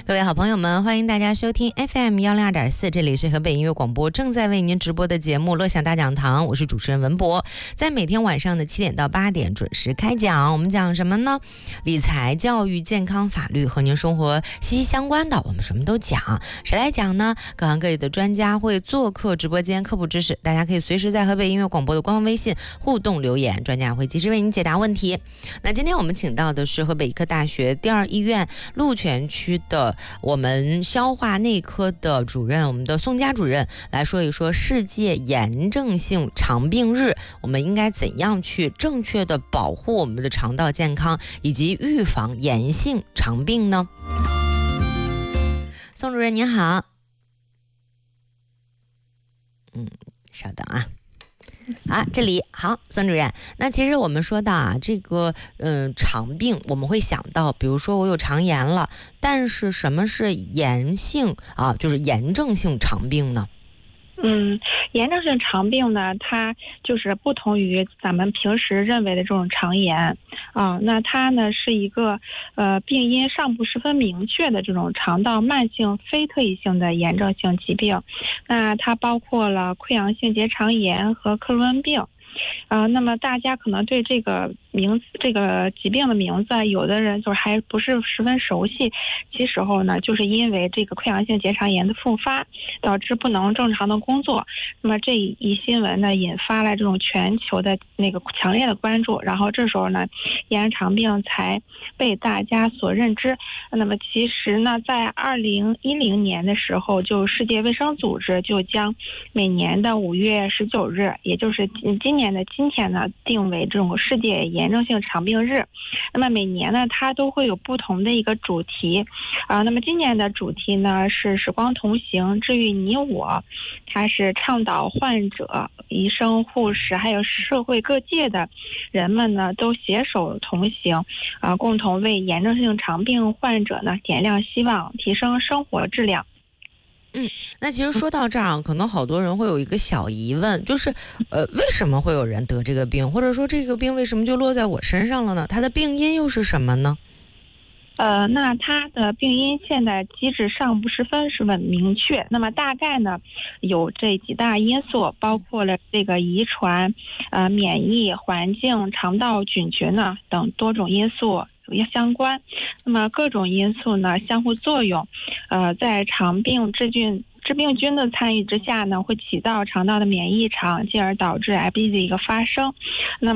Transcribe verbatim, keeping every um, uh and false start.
各位好朋友们，欢迎大家收听 F M 幺零二点四，这里是河北音乐广播正在为您直播的节目《乐享大讲堂》，我是主持人文博，在每天晚上的七点到八点准时开讲。我们讲什么呢？理财、教育、健康、法律，和您生活息息相关的，我们什么都讲。谁来讲呢？各行各业的专家会做客直播间科普知识，大家可以随时在河北音乐广播的官方微信互动留言，专家会及时为您解答问题。那今天我们请到的是河北医科大学第二医院鹿泉区的我们消化内科的主任，我们的宋佳主任来说一说世界炎症性肠病日，我们应该怎样去正确的保护我们的肠道健康，以及预防炎性肠病呢？宋主任您好。嗯，稍等啊。啊，这里好，孙主任。那其实我们说到啊，这个嗯、呃、肠病，我们会想到，比如说我有肠炎了，但是什么是炎性啊，就是炎症性肠病呢？ 嗯，炎症性肠病呢，它就是不同于咱们平时认为的这种肠炎啊，那它呢是一个呃病因尚不十分明确的这种肠道慢性非特异性的炎症性疾病。那它包括了溃疡性结肠炎和克罗恩病。呃，那么大家可能对这个名字、这个疾病的名字，有的人就是还不是十分熟悉。其实候呢，就是因为这个溃疡性结肠炎的复发，导致不能正常的工作。那么这一新闻呢，引发了这种全球的那个强烈的关注。然后这时候呢，炎肠病才被大家所认知。那么其实呢，在二零一零年的时候，就世界卫生组织就将每年的五月十九日，也就是今年的今天呢，定为这种世界炎症性肠病日。那么每年呢，它都会有不同的一个主题啊。那么今年的主题呢是时光同行，治愈你我。它是倡导患者、医生、护士还有社会各界的人们呢都携手同行啊，共同为炎症性肠病患者呢点亮希望，提升生活质量。 嗯，那其实说到这儿，可能好多人会有一个小疑问，就是呃，为什么会有人得这个病，或者说这个病为什么就落在我身上了呢？它的病因又是什么呢？ 呃，那它的病因现在机制尚不十分十分明确。那么大概呢，有这几大因素，包括了这个遗传、呃免疫、环境、肠道菌群呢等多种因素相关。那么各种因素呢相互作用，呃，在肠病致菌致病菌的参与之下呢，会起到肠道的免疫异常，进而导致癌病的一个发生。那么